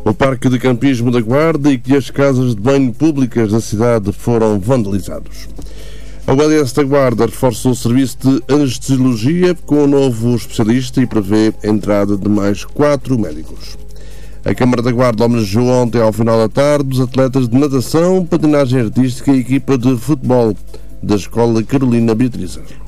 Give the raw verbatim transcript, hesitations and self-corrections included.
o Parque de Campismo da Guarda e que as casas de banho públicas da cidade foram vandalizados. A U L S da Guarda reforçou o serviço de anestesiologia com um novo especialista e prevê a entrada de mais quatro médicos. A Câmara da Guarda homenageou ontem, ao final da tarde, os atletas de natação, patinagem artística e equipa de futebol da Escola Carolina Beatriz.